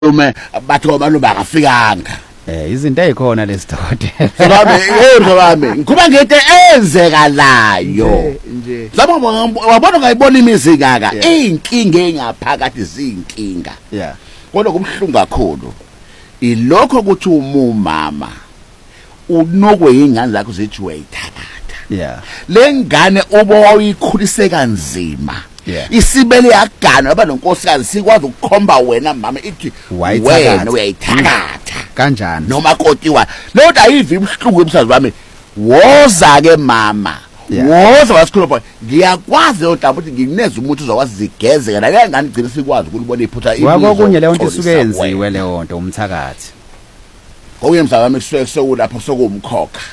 ume bathi abantu bangafikanga izinto ezikhona lesitode Sami ngikhuluma ngento enzekalayo nje wabona ngayibona imizi kaka inkinga engaphakathi zinkinga yeah kodwa kubhlungu kakhulu ilokho ukuthi umama unokwe ingane zakho zithi uyayithatha yeah lengane obo wayikhulise kanzima isibele yagana yaba nonkosikazi sikwazi ukukhomba wena mama ithi wena uyayithatha kanjani noma kotiwa lo nto ayivi ibhlungu emsazi wami woza ke mama woza wasikhuluma ngiyakwazi lo nto ukuthi ngineza umuntu uzokwazi zigezeka la ngane igcina sikwazi ukulibona iphutha wakokunye leyo nto isuke yenziwe leyo nto umthakathi okunye mzala wami kusuke sekulapho sokumkhokha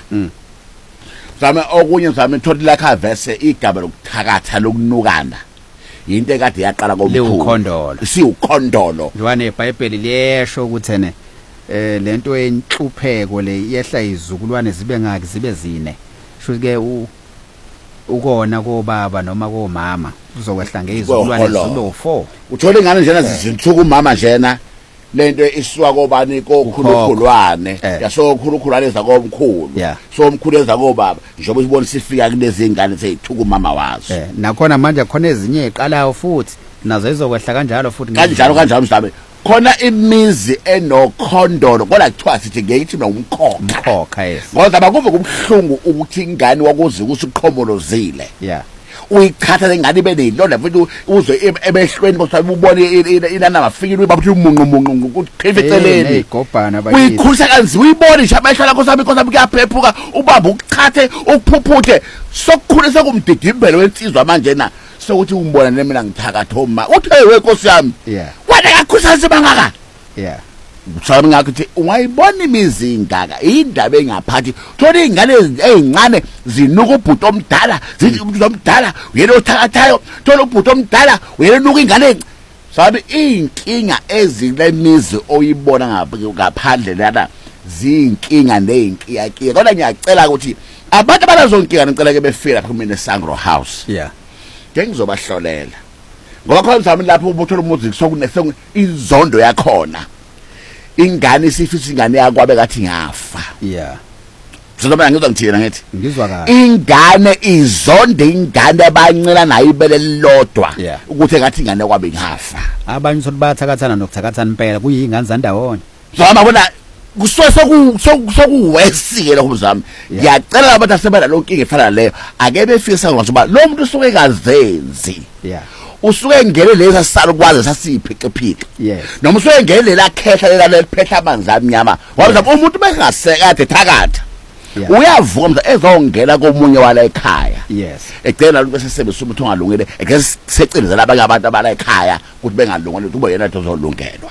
zame okunye zame thothi la khavese igaba lokuthakatha lokunukana into ekade yaqala komkhulu siukhondolo njwane eBhayibheli liyesho ukuthi ene lento enhlupheko le yehla izukulwane zibe ngaki zibe zine sho ke ukona kobaba noma komama uzokwehla ngezizukulwane zibe 4 uthola ingane njena zizintsuku umama njena lento isuka kobani kokhulukhulwane yasokhulukhulwane zakomkhulu so omkhulu ezakobaba njengoba sibona sifika kulezi ingane sezithuka umama wazo nakhona manje khona ezinye eqalayo futhi nazo izokwehla kanjalo futhi kanjalo mhlawumbe khona imizi enokhondolo kodwa kuthiwa sithi ngeyithi nomkhokha ngoba bakuve kubhlungu ukuthi ingane wakuze ukusiqhomolozile uyikhatha lengane beneyilonda futhi uzwe ebehlweni kosabe ubone inana mafikile ubabuthi umunqu ukuthi khefeceleni igobhana uyikhulisa kanzi uyibone nje abahlala kosabe kuyaphephuka ubamba ukukhathe ukuphuphuthe sokukhulisa kumdidimbelo wensizwa manje na sokuthi umbona nemina ngithakatha oma uthe wenkosi yami wena yakhusazi bangaka Sami ngakuthi ungayibona imizi ingaka indaba engaphathi thola ingane ezincane zinuka ubhuti omdala zithi ubhuti omdala uyena othakathayo thola ubhuti omdala uyena nuka ingane sabe inkinga ezilemizi oyibona ngaphandle lana zinkinga neinkinga kodwa ngiyacela ukuthi abantu abanazonkinga ngicela ke befika lapha mina eSangro House ngizobahlolela ngoba khona sami lapho ubuthola umuzi sokunesengu izondo yakhona ingane isifithi ingane yakwabe kathi ngafa Sizobona ngizwa ngithina ngithi ngizwa kahle ingane izonde ingane abancela nayo ibele lodwa ukuthi ngathi ingane yakwabe ngafa abanye sothi bayathakathana nokuthakathana impela kuyingane zandawonye zama bona kusuke sokuwesike lokho mzami ngiyacela abantu asebela lonkinga efana leyo ake befisa ngoba lo muntu usuke kazenzi usuke ngele leza sisalo kwaze sasiphiqiphika noma usuke ngele lela khehla lela liphehla amanzi amnyama wabuza umuntu bengasekade thakatha uyavuka mza ezongena komunye wala ekhaya ecela ukuthi besesebenzisa umuntu ongalungile ekesecelezela abanye abantu abala ekhaya ukuthi bengalungile ukuthi ube yena ezolungelwa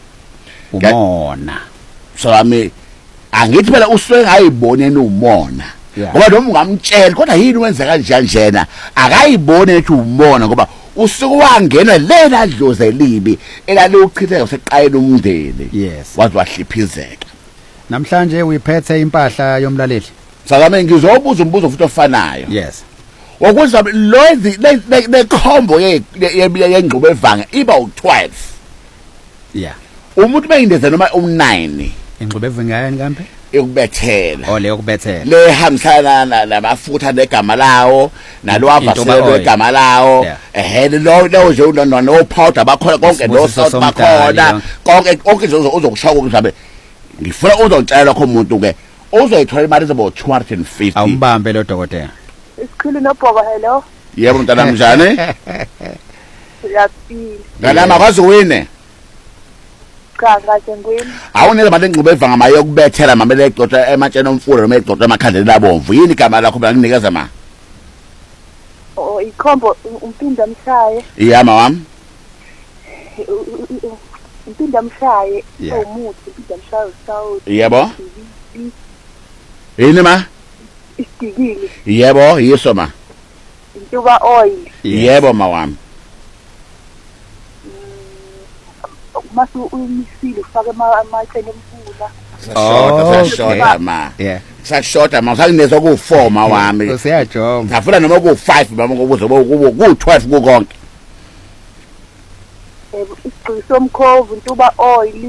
umona sami angithi phela usuke ngayibone umona ngoba noma ungamtshela kodwa yini wenza kanje njena akayibone ethi umona ngoba usuku wangena lela dlozi elibi elaliuchitheka seqayela umndeni wazi wahliphizeka namhlanje uyiphethe impahla yomlaleli sakame ngizobuza umbuzo futhi ofanayo ukuze lozi le combo yengqubo evanga iba u12 umuntu beyindeze noma u9 ingqubo evingayani kambe ekubethela leyo kubethela le hamsana namafutha negama lawo nalo avaselo egama lawo lo nje no powder bakhona konke no salt bakhona konke uzokushaka ukuthi ngifuna uzontshela lokho umuntu ke uzoyithola imali zobo 250 awumbambe lo dokotela isikhulu nobhoko hello yebo mntana mjani yaphila ngalama kwazi wine kahle ngwini awunele manje ngqubo evanga maye yokubethela mamele egcotha ematsheni omfulo noma egcotha emakhandlela labomvu yini igama lakho mina nginikeza ma ikhombo umpinda mshaye yama wami umpinda mshaye umuthi umpinda mshaye usawuthi yebo yini ma istikili yebo yiso ma intuba oil yebo ma wami masu umisile ufake amatsheni emfula shota ma sashota ma sakunezwa ku4 ma wami usiyajoma ngafuna noma ku5 mama ngokuze ku12 kukonke Gqisomkhovu Ntuba oil